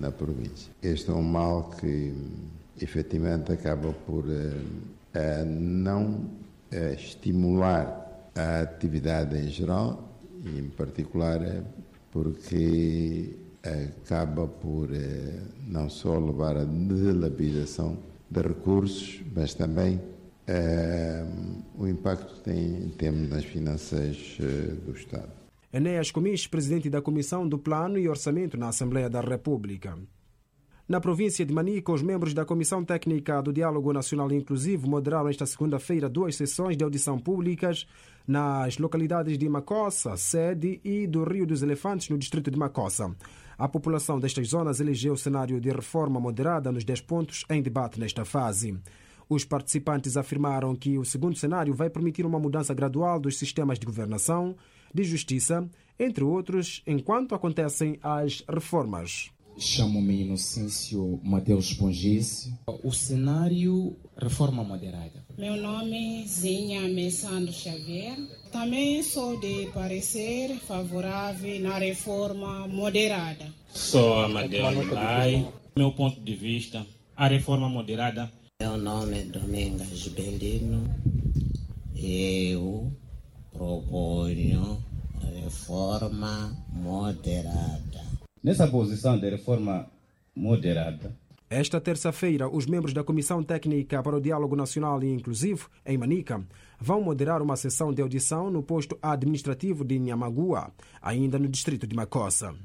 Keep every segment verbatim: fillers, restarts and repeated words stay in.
na província. Este é um mal que, efetivamente, acaba por uh, não uh, estimular a atividade em geral, e em particular porque acaba por uh, não só levar a dilapidação de recursos, mas também uh, o impacto que tem em termos das finanças uh, do Estado. Enéas Comiche, presidente da Comissão do Plano e Orçamento na Assembleia da República. Na província de Manica, os membros da Comissão Técnica do Diálogo Nacional Inclusivo moderaram esta segunda-feira duas sessões de audição públicas nas localidades de Macossa, Sede e do Rio dos Elefantes, no distrito de Macossa. A população destas zonas elegeu o cenário de reforma moderada nos dez pontos em debate nesta fase. Os participantes afirmaram que o segundo cenário vai permitir uma mudança gradual dos sistemas de governação, de justiça, entre outros, enquanto acontecem as reformas. Chamo-me Inocêncio Mateus Pongice. O cenário reforma moderada. Meu nome é Zinha Messandro Xavier. Também sou de parecer favorável na reforma moderada. Sou Amadeu Mulai. Meu ponto de vista, a reforma moderada. Meu nome é Domingas Belino. Eu proponho reforma moderada. Nessa posição de reforma moderada. Esta terça-feira, os membros da Comissão Técnica para o Diálogo Nacional e Inclusivo, em Manica, vão moderar uma sessão de audição no posto administrativo de Nhamagoa, ainda no distrito de Macossa.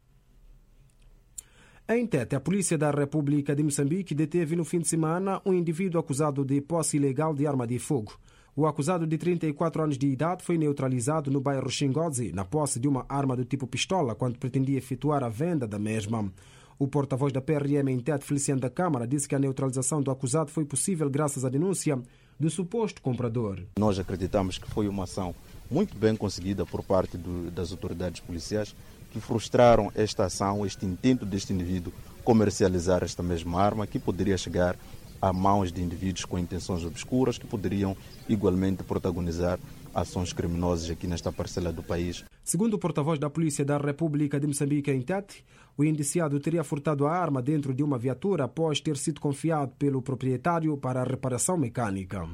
Em Tete, a Polícia da República de Moçambique deteve no fim de semana um indivíduo acusado de posse ilegal de arma de fogo. O acusado de trinta e quatro anos de idade foi neutralizado no bairro Xingozi, na posse de uma arma do tipo pistola, quando pretendia efetuar a venda da mesma. O porta-voz da P R M em Tete, Feliciano da Câmara, disse que a neutralização do acusado foi possível graças à denúncia do suposto comprador. Nós acreditamos que foi uma ação muito bem conseguida por parte do, das autoridades policiais que frustraram esta ação, este intento deste indivíduo comercializar esta mesma arma que poderia chegar a mãos de indivíduos com intenções obscuras que poderiam igualmente protagonizar ações criminosas aqui nesta parcela do país. Segundo o porta-voz da Polícia da República de Moçambique em Tete, o indiciado teria furtado a arma dentro de uma viatura após ter sido confiado pelo proprietário para a reparação mecânica.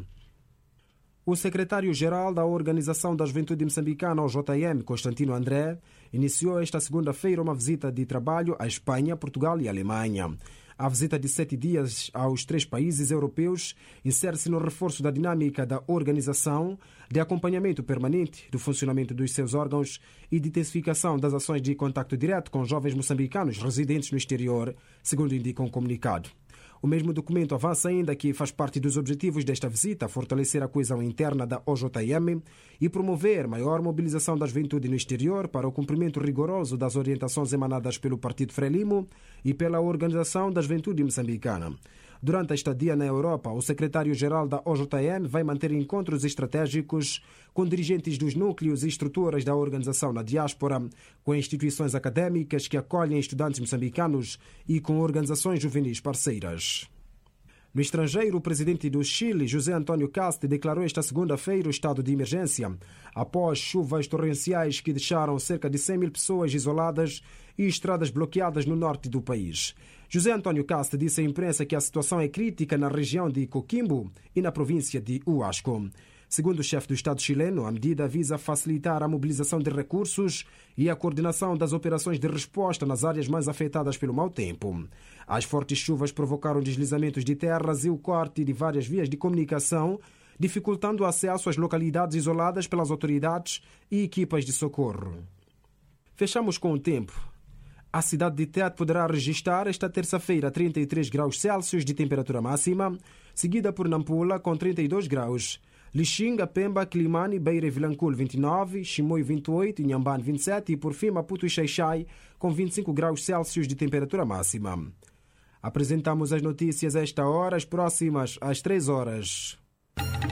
O secretário-geral da Organização da Juventude Moçambicana, o J M, Constantino André, iniciou esta segunda-feira uma visita de trabalho à Espanha, Portugal e Alemanha. A visita de sete dias aos três países europeus insere-se no reforço da dinâmica da organização, de acompanhamento permanente do funcionamento dos seus órgãos e de intensificação das ações de contacto direto com jovens moçambicanos residentes no exterior, segundo indica um comunicado. O mesmo documento avança ainda que faz parte dos objetivos desta visita fortalecer a coesão interna da O J M e promover maior mobilização da juventude no exterior para o cumprimento rigoroso das orientações emanadas pelo Partido Frelimo e pela Organização da Juventude Moçambicana. Durante a estadia na Europa, o secretário-geral da O J M vai manter encontros estratégicos com dirigentes dos núcleos e estruturas da organização na diáspora, com instituições académicas que acolhem estudantes moçambicanos e com organizações juvenis parceiras. No estrangeiro, o presidente do Chile, José Antônio Cast, declarou esta segunda-feira o estado de emergência após chuvas torrenciais que deixaram cerca de cem mil pessoas isoladas e estradas bloqueadas no norte do país. José Antônio Cast disse à imprensa que a situação é crítica na região de Coquimbo e na província de Huasco. Segundo o chefe do Estado chileno, a medida visa facilitar a mobilização de recursos e a coordenação das operações de resposta nas áreas mais afetadas pelo mau tempo. As fortes chuvas provocaram deslizamentos de terras e o corte de várias vias de comunicação, dificultando o acesso às localidades isoladas pelas autoridades e equipas de socorro. Fechamos com o tempo. A cidade de Tete poderá registrar esta terça-feira trinta e três graus Celsius de temperatura máxima, seguida por Nampula com trinta e dois graus. Lixinga, Pemba, Climane, Beira e Vilanculo vinte e nove, Chimoio vinte e oito, Inhambane vinte e sete e por fim Maputo e Xai-Xai com vinte e cinco graus Celsius de temperatura máxima. Apresentamos as notícias a esta hora, as próximas às três horas.